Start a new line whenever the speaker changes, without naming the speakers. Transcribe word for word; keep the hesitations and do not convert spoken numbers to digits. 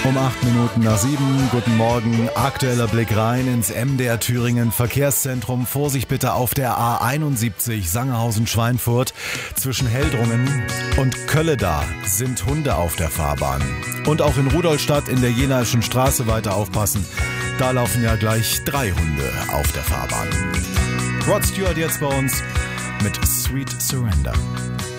Um acht Minuten nach sieben, guten Morgen, aktueller Blick rein ins M D R Thüringen Verkehrszentrum. Vorsicht bitte auf der A einundsiebzig Sangerhausen-Schweinfurt. Zwischen Heldrungen und Kölleda sind Hunde auf der Fahrbahn. Und auch in Rudolstadt in der Jenaischen Straße weiter aufpassen. Da laufen ja gleich drei Hunde auf der Fahrbahn. Rod Stewart jetzt bei uns mit Sweet Surrender.